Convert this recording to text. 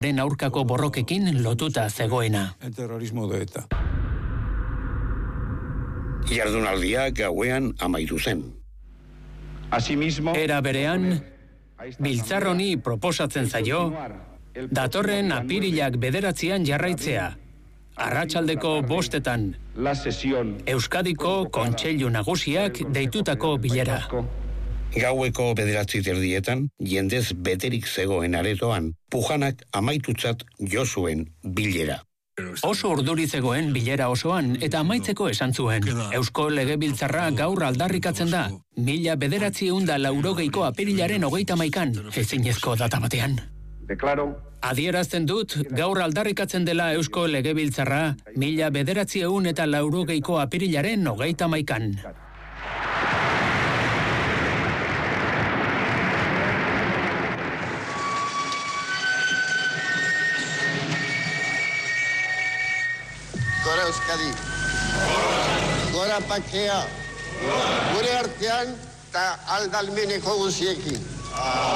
aurkako borrokekin lotuta zegoena. El terrorismo de ETA. Jardunaldia gauean amaitu zen. Era berean, Biltzar honi proposatzen zaio, datorren apirilak 9 jarraitzea, arratsaldeko 5 Euskadiko Kontseilu Nagusiak deitutako bilera. Gaueko 9:30 jendez beterik zegoen aretoan, pujanak amaitutzat jo zuen bilera. Oso urduri zegoen bilera osoan eta amaitzeko esan zuen. Eusko Legebiltzarra gaur aldarrikatzen da, 1980ko apirilaren 31 ezinezko data batean. Adierazten dut, gaur aldarrikatzen dela Eusko Legebiltzarra 1980ko apirilaren 31. Gora Euskadi, gora Bakea, gure artean eta aldalmeneko guziekin.